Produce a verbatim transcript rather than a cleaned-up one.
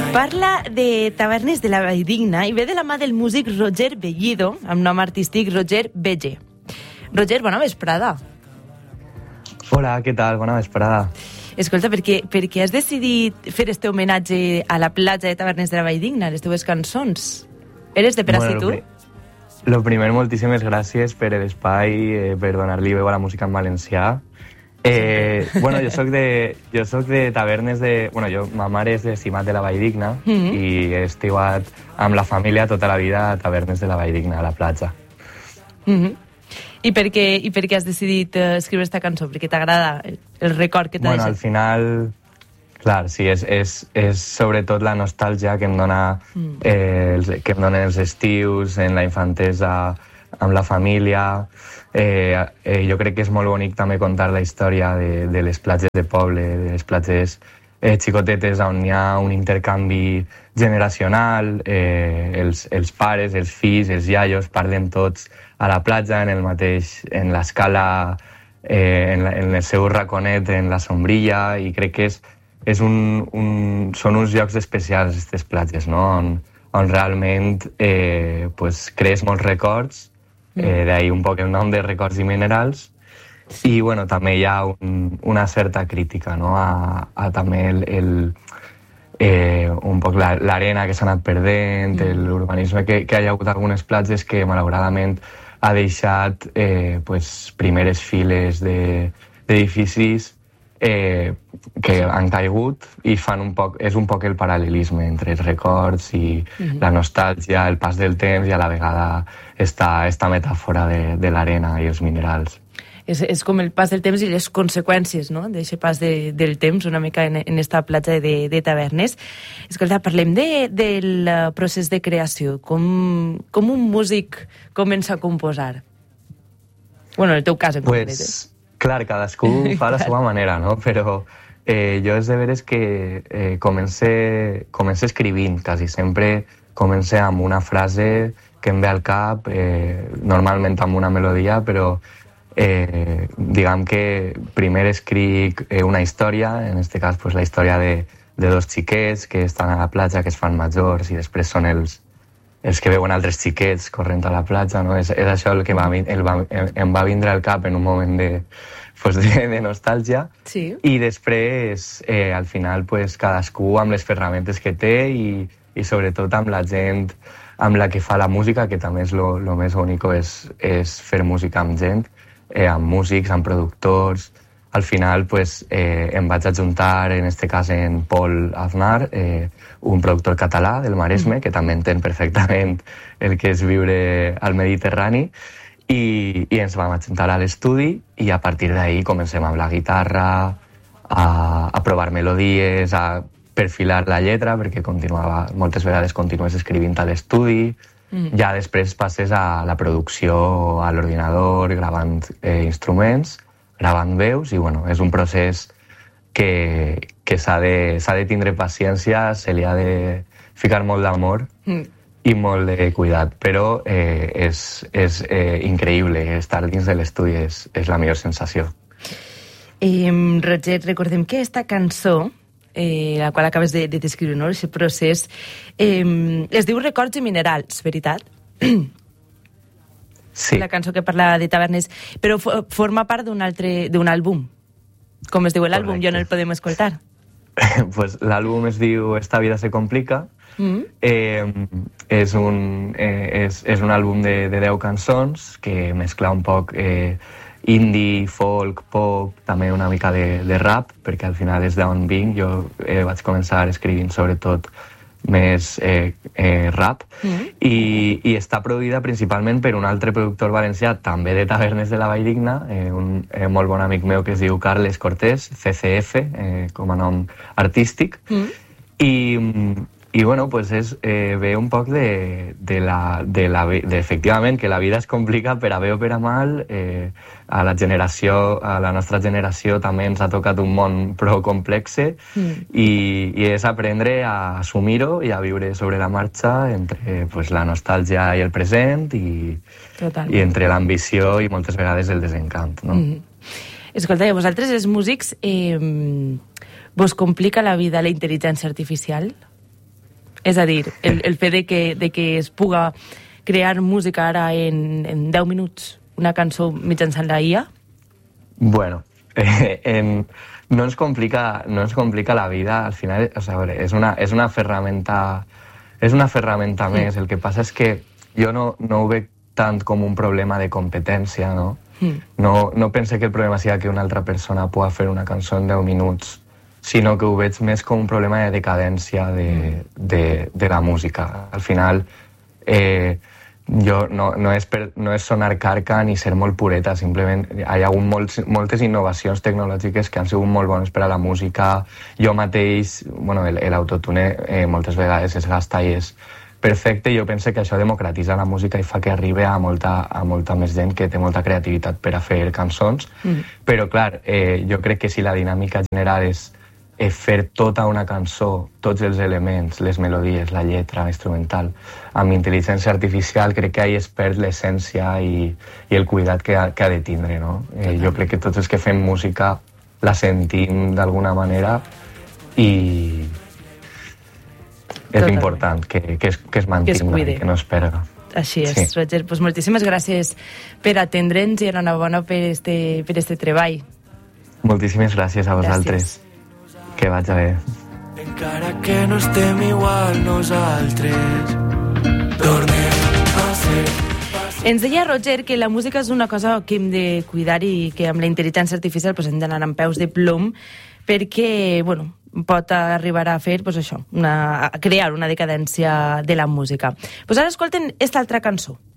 Parla de Tavernes de la Valldigna i ve de la mà del músic Roger Bellido, amb nom artístic Roger Bege. Roger, bona vesprada. Hola, què tal? Bona vesprada. Escolta, per què, per què has decidit fer este homenatge a la platja de Tavernes de la Valldigna, les teves cançons? Eres de per ací, tu? Lo primer, moltíssimes gràcies per l'espai, eh, per donar-li veu a la música en valencià. Eh, bueno, jo soc de, jo soc de Tavernes de... Bueno, jo, ma mare és de Simat de la Valldigna mm -hmm. i he estiuat amb la família tota la vida a Tavernes de la Valldigna, a la platja. Mm -hmm. I, per què, I per què has decidit uh, escriure aquesta cançó? Perquè t'agrada el, el record que t'ha bueno, deixat? Al final, clar, sí, és, és, és sobretot la nostàlgia que em dona mm. eh, els, que em donen els estius, en la infantesa, amb la família. Eh, eh, jo crec que és molt bonic també contar la història de, de les platges de poble, de les platges eh, xicotetes on hi ha un intercanvi generacional, eh, els, els pares, els fills, els iaios parlen tots a la platja en el mateix, en l'escala, eh, en, la, en el seu raconet, en la sombrilla, i crec que és, és un, un, són uns llocs especials, aquestes platges, no? on, on realment eh, pues, crees molts records. Eh, d'ahí un poc el nom de Records i Minerals. I bueno, també hi ha un, una certa crítica, no? a, a també el, el, eh, un poc l'arena que s'ha anat perdent, mm. l'urbanisme que, que hi ha hagut algunes platges que malauradament ha deixat eh, pues, primeres files d'edificis eh, que han caigut i fan un poc, és un poc el paral·lelisme entre els records i mm-hmm. la nostàlgia, el pas del temps i a la vegada esta, esta metàfora de, de l'arena i els minerals. És, és com el pas del temps i les conseqüències, no?, d'aquest pas de, del temps una mica en, en esta platja de, de Tavernes. Escolta, parlem de, del procés de creació. Com, com un músic comença a composar? Bueno, en el teu cas en pues, concret. Eh? Clar, cadascú fa la seva manera, no? Però eh, jo és de veres que eh, comencé, comencé escrivint, quasi sempre comencé amb una frase que em ve al cap, eh, normalment amb una melodia, però eh, diguem que primer escric eh, una història, en aquest cas pues, la història de, de dos xiquets que estan a la platja, que es fan majors i després són els, els que veuen altres xiquets corrent a la platja, no? És, és això el que va, el va, em va vindre al cap en un moment de, pues de, de nostàlgia. Sí. I després, eh, al final, pues, cadascú amb les ferramentes que té i, i sobretot amb la gent amb la que fa la música, que també és lo, lo més bonic és, és fer música amb gent, eh, amb músics, amb productors. Al final pues, eh, em vaig ajuntar, en este cas en Pol Aznar, eh, un productor català del Maresme, mm. que també entén perfectament el que és viure al Mediterrani, i, i ens vam ajuntar a l'estudi i a partir d'ahí comencem amb la guitarra, a, a provar melodies, a perfilar la lletra, perquè continuava, moltes vegades continues escrivint a l'estudi, mm. ja després passes a la producció a l'ordinador, gravant eh, instruments, gravant veus, i bueno, és un procés que, que s'ha de, s'ha de tindre paciència, se li ha de ficar molt d'amor mm. i molt de cuidat, però eh, és, és eh, increïble, estar dins de l'estudi és, és la millor sensació. Eh, Roger, recordem que esta cançó, eh, la qual acabes de, de descriure, no?, aquest procés, eh, es diu Records i Minerals, veritat? Sí. La cançó que parla de Tavernes, però forma part d'un altre, d'un àlbum. Com es diu l'àlbum? Ja no el podem escoltar. Pues l'àlbum es diu Esta vida se complica. Mm. Eh, és, un, eh, és, és un àlbum de, de deu cançons que mescla un poc eh, indie, folk, pop, també una mica de, de rap, perquè al final és d'on vinc. Jo eh, vaig començar escrivint sobretot més eh, eh, rap, mm. i, i està produïda principalment per un altre productor valencià, també de Tavernes de la Valldigna, eh, un eh, molt bon amic meu que es diu Carles Cortés, C C F, eh, com a nom artístic, mm. i, i bueno, pues és, eh, ve un poc de, de la, de la, de, efectivament, que la vida es complica per a bé o per a mal. Eh, a la generació, a la nostra generació també ens ha tocat un món prou complexe, mm. i, i és aprendre a assumir-ho i a viure sobre la marxa entre pues, la nostàlgia i el present, i, i entre l'ambició i moltes vegades el desencant, no? Mm. Escolta, i a vosaltres, els músics, eh, vos complica la vida la intel·ligència artificial? És a dir, el, el fet de que, de que es puga crear música ara en, en deu minuts, una cançó mitjançant la I A? Bueno, eh, en, no, ens complica, no ens complica la vida, al final, o sea, és una, és una ferramenta, és una ferramenta mm. més. El que passa és que jo no, no ho veig tant com un problema de competència, no? Mm. No, no pense que el problema sigui que una altra persona pugui fer una cançó en deu minuts, sinó que ho veig més com un problema de decadència de, de, de la música. Al final, eh, jo no, no, és per, no és sonar carca ni ser molt pureta, simplement hi ha hagut molts, moltes innovacions tecnològiques que han sigut molt bones per a la música. Jo mateix, bueno, l'autotune eh, moltes vegades es gasta i és perfecte. Jo penso que això democratitza la música i fa que arribi a molta, a molta més gent que té molta creativitat per a fer cançons. Mm. Però, clar, eh, jo crec que si la dinàmica general és eh, fer tota una cançó, tots els elements, les melodies, la lletra instrumental, amb intel·ligència artificial, crec que ahí es perd l'essència i, i el cuidat que ha, que ha de tindre, no? Eh, jo crec que tots els que fem música la sentim d'alguna manera i és Totalment. important que, que, es, que es mantingui, que, que no es perga. Així és, sí. Roger. Pues moltíssimes gràcies per atendre'ns i enhorabona per este, per este treball. Moltíssimes gràcies a vosaltres. Gràcies. Que vaig bé. Encara que no estem igual nosaltres, tornem a ser... Ens deia Roger que la música és una cosa que hem de cuidar i que amb la intel·ligència artificial pues, hem d'anar amb peus de plom perquè, bueno, pot arribar a fer, pues, això, una, a crear una decadència de la música. Pues ara escolten esta altra cançó.